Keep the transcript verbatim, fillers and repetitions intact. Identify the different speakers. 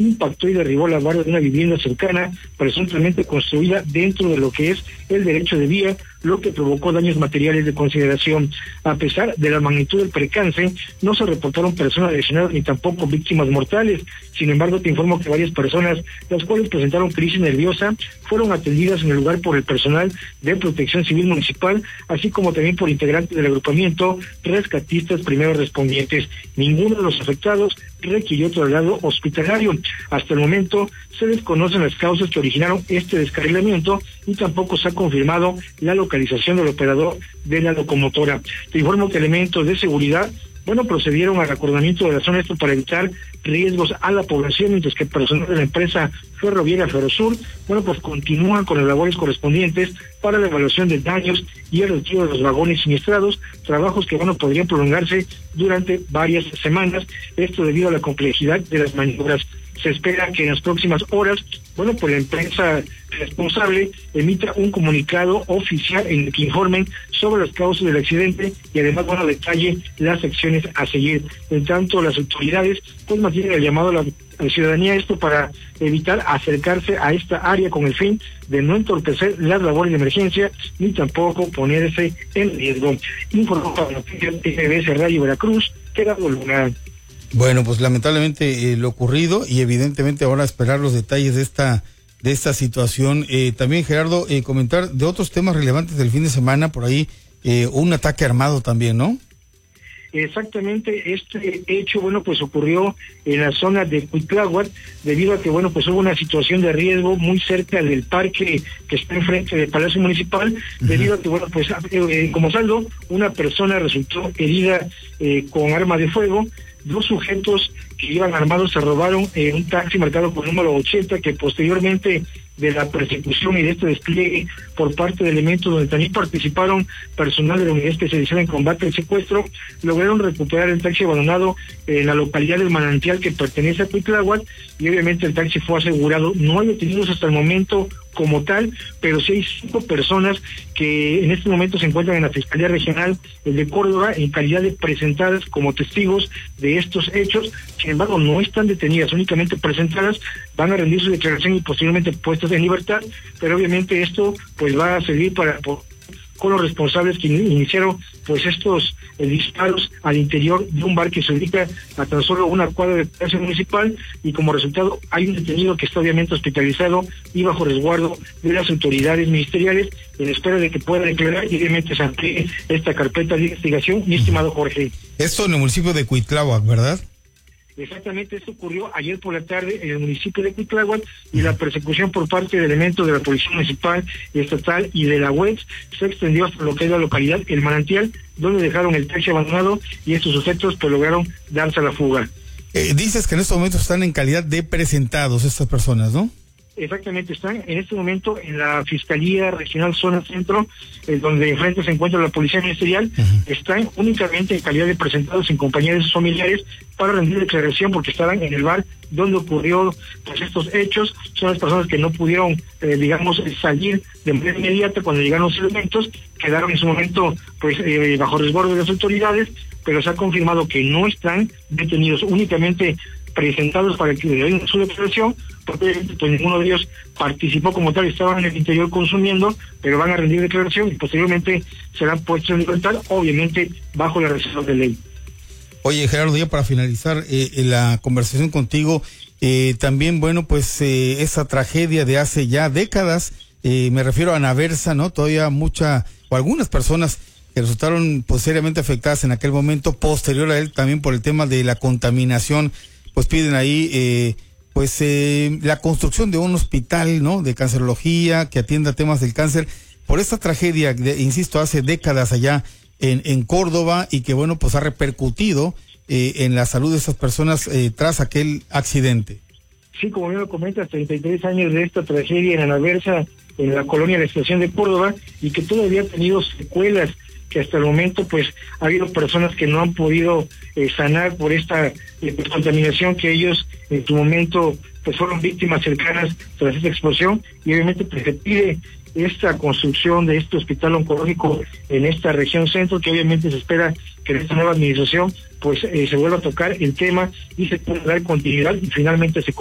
Speaker 1: impactó y derribó la barda de una vivienda cercana, presuntamente construida dentro de lo que es el derecho de vía, lo que provocó daños materiales de consideración. A pesar de la magnitud del percance, no se reportaron personas lesionadas ni tampoco víctimas mortales. Sin embargo, te informo que varias personas, las cuales presentaron crisis nerviosa, fueron atendidas en el lugar por el personal de Protección Civil Municipal, así como también por integrantes del agrupamiento Rescatistas Primeros Respondientes. Ninguno de los afectados requirió traslado hospitalario. Hasta el momento se desconocen las causas que originaron este descarrilamiento y tampoco se ha confirmado la localización del operador de la locomotora. Te informo que elementos de seguridad bueno, procedieron al acordamiento de la zona esto para evitar riesgos a la población, mientras que el personal de la empresa ferroviaria Ferrosur, bueno, pues continúan con las labores correspondientes para la evaluación de daños y el retiro de los vagones siniestrados, trabajos que, bueno, podrían prolongarse durante varias semanas, esto debido a la complejidad de las maniobras. Se espera que en las próximas horas, bueno, pues la empresa responsable emita un comunicado oficial en el que informen sobre las causas del accidente y además, bueno, detalle las acciones a seguir. En tanto, las autoridades pues mantienen el llamado a la, a la ciudadanía esto para evitar acercarse a esta área con el fin de no entorpecer las labores de emergencia ni tampoco ponerse en riesgo. Informó para Noticias T V B Radio Veracruz, Gerardo Luna.
Speaker 2: Bueno, pues lamentablemente eh, lo ocurrido y evidentemente ahora esperar los detalles de esta de esta situación. Eh, también, Gerardo, eh, comentar de otros temas relevantes del fin de semana, por ahí eh, un ataque armado también, ¿no?
Speaker 1: Exactamente, este hecho, bueno, pues ocurrió en la zona de Cuitláhuac, debido a que, bueno, pues hubo una situación de riesgo muy cerca del parque que está enfrente del Palacio Municipal, uh-huh. debido a que, bueno, pues eh, como saldo, una persona resultó herida eh, con arma de fuego. Dos sujetos que iban armados se robaron eh, un taxi marcado por número ochenta, que posteriormente de la persecución y de este despliegue por parte de elementos donde también participaron personal de la unidad especializada en combate al secuestro, lograron recuperar el taxi abandonado en la localidad del Manantial, que pertenece a Cuitláhuac, y obviamente el taxi fue asegurado. No hay detenidos hasta el momento como tal, pero sí hay cinco personas que en este momento se encuentran en la Fiscalía Regional de Córdoba en calidad de presentadas como testigos de estos hechos. Sin embargo, no están detenidas, únicamente presentadas, van a rendir su declaración y posteriormente puestas en libertad, pero obviamente esto pues va a servir para por, con los responsables que iniciaron pues estos eh, disparos al interior de un bar que se ubica a tan solo una cuadra del Palacio Municipal, y como resultado hay un detenido que está obviamente hospitalizado y bajo resguardo de las autoridades ministeriales en espera de que pueda declarar y obviamente se amplíe esta carpeta de investigación, mi estimado Jorge.
Speaker 2: Esto en el municipio de Cuitláhuac, ¿verdad?
Speaker 1: Exactamente, esto ocurrió ayer por la tarde en el municipio de Cuitláhuac, y la persecución por parte de elementos de la Policía Municipal, Estatal y de la U E X se extendió hasta lo que es la localidad El Manantial, donde dejaron el taxi abandonado y estos sujetos pues lograron darse a la fuga.
Speaker 2: Eh, dices que en estos momentos están en calidad de presentados estas personas, ¿no?
Speaker 1: Exactamente, están en este momento en la Fiscalía Regional Zona Centro, eh, donde enfrente se encuentra la Policía Ministerial. Uh-huh. Están únicamente en calidad de presentados en compañía de sus familiares para rendir declaración, porque estaban en el bar donde ocurrió pues estos hechos. Son las personas que no pudieron, eh, digamos, salir de manera inmediata cuando llegaron los elementos, quedaron en su momento pues eh, bajo resguardo de las autoridades, pero se ha confirmado que no están detenidos, únicamente presentados para que le den su declaración, porque pues ninguno de ellos participó como tal, estaban en el interior consumiendo, pero van a rendir declaración y posteriormente serán puestos en libertad, obviamente bajo la reserva de ley.
Speaker 2: Oye, Gerardo, ya para finalizar eh, la conversación contigo, eh, también, bueno, pues eh, esa tragedia de hace ya décadas, eh, me refiero a Naversa, ¿no? Todavía mucha, o algunas personas que resultaron pues seriamente afectadas en aquel momento, posterior a él también por el tema de la contaminación, pues piden ahí eh, pues eh, la construcción de un hospital, ¿no?, de cancerología que atienda temas del cáncer, por esta tragedia, de, insisto, hace décadas allá en, en Córdoba, y que, bueno, pues ha repercutido eh, en la salud de esas personas eh, tras aquel accidente.
Speaker 1: Sí, como bien lo comentas, treinta y tres años de esta tragedia en la Naversa, en la colonia de la Estación de Córdoba, y que todavía ha tenido secuelas, que hasta el momento pues ha habido personas que no han podido eh, sanar por esta eh, pues, contaminación que ellos en su momento pues fueron víctimas cercanas tras esta explosión, y obviamente pues se pide esta construcción de este hospital oncológico en esta región centro, que obviamente se espera que en esta nueva administración pues eh, se vuelva a tocar el tema y se pueda dar continuidad y finalmente se